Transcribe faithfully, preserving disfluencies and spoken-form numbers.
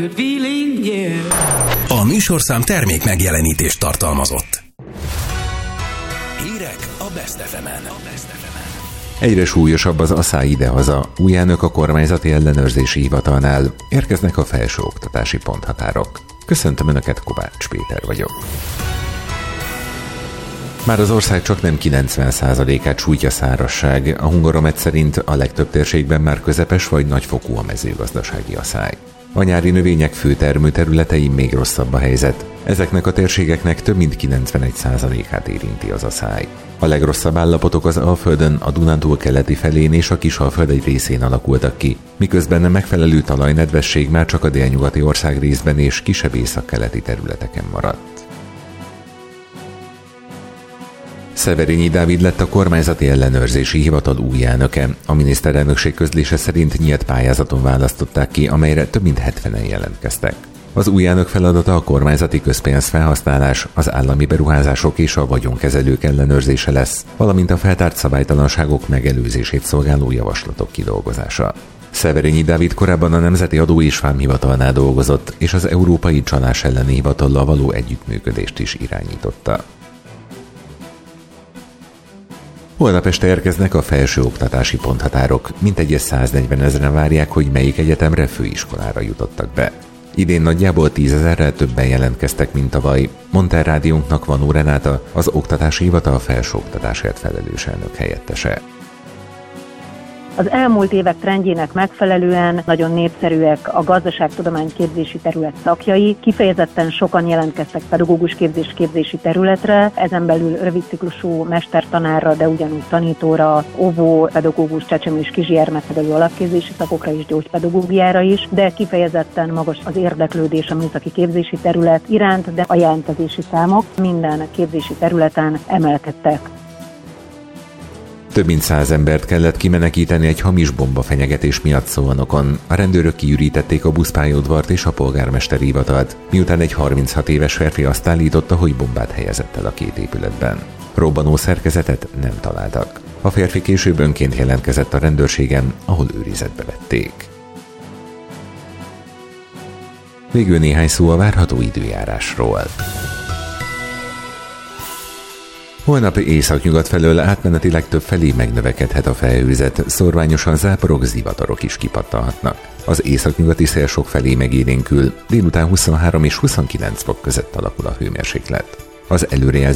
A műsorszám termék megjelenítést tartalmazott. Hírek a Best ef emen. Egyre súlyosabb az asszály idehaza. Új elnök a kormányzati ellenőrzési hivatalnál. Érkeznek a felsőoktatási ponthatárok. Köszöntöm Önöket, Kovács Péter vagyok. Már az ország csaknem kilencven százalékát sújtja szárazság. A Hungaromet szerint a legtöbb térségben már közepes vagy nagyfokú a mezőgazdasági asszály. A nyári növények fő termőterületein még rosszabb a helyzet. Ezeknek a térségeknek több mint kilencvenegy százalékát érinti az asszály. A legrosszabb állapotok az Alföldön, a Dunántúl keleti felén és a Kisalföld egy részén alakultak ki, miközben a megfelelő talajnedvesség már csak a délnyugati ország részben és kisebb északkeleti területeken maradt. Szeverényi Dávid lett a kormányzati ellenőrzési hivatal új elnöke. A miniszterelnökség közlése szerint nyílt pályázaton választották ki, amelyre több mint hetvenen jelentkeztek. Az új elnök feladata a kormányzati közpénz felhasználás, az állami beruházások és a vagyonkezelők ellenőrzése lesz, valamint a feltárt szabálytalanságok megelőzését szolgáló javaslatok kidolgozása. Szeverényi Dávid korábban a Nemzeti Adó és Vámhivatalnál dolgozott, és az Európai Csalás elleni hivatallal való együttműködést is irányította. Holnap este érkeznek a felsőoktatási ponthatárok. Mintegy száznegyven ezeren várják, hogy melyik egyetemre, főiskolára jutottak be. Idén nagyjából tízezerrel többen jelentkeztek, mint tavaly, mondta a rádiónknak Vanó Renáta, az Oktatási Hivatal felsőoktatásért felelős elnök helyettese. Az elmúlt évek trendjének megfelelően nagyon népszerűek a gazdaságtudományképzési terület szakjai, kifejezetten sokan jelentkeztek pedagógus képzés-képzési területre, ezen belül rövidciklusú mestertanárra, de ugyanúgy tanítóra, óvó, pedagógus, csecsemő és kisgyermeknevelő alapképzési szakokra és gyógypedagógiára is, de kifejezetten magas az érdeklődés a műszaki képzési terület iránt, de a jelentkezési számok minden képzési területen emelkedtek. Több mint száz embert kellett kimenekíteni egy hamis bombafenyegetés miatt Szolnokon. A rendőrök kiürítették a buszpályaudvart és a polgármesteri hivatalt, miután egy harminchat éves férfi azt állította, hogy bombát helyezett el a két épületben. Robbanó szerkezetet nem találtak. A férfi később önként jelentkezett a rendőrségen, ahol őrizetbe vették. Végül néhány szó a várható időjárásról. Holnap északnyugat felől átmenetileg több felé megnövekedhet a felhőzet, szorványosan záporok, zivatarok is kipattanhatnak. Az északnyugati szél sok felé megélénkül, délután huszonhárom és huszonkilenc fok között alakul a hőmérséklet. Az előrejelzés